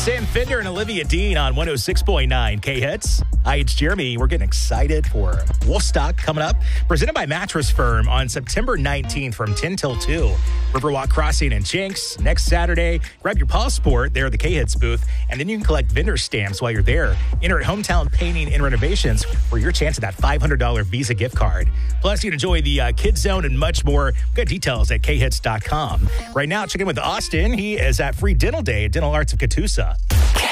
Sam Fender and Olivia Dean on 106.9 K-Hits. Hi, it's Jeremy. We're getting excited for Woodstock coming up. Presented by Mattress Firm on September 19th from 10 till 2. Riverwalk Crossing and Chinks next Saturday. Grab your passport there at the K-Hits booth, and then you can collect vendor stamps while you're there. Enter at Hometown Painting and Renovations for your chance at that $500 Visa gift card. Plus, you can enjoy the Kids Zone and much more. We've got details at khits.com. Right now, check in with Austin. He is at Free Dental Day at Dental Arts of Catoosa.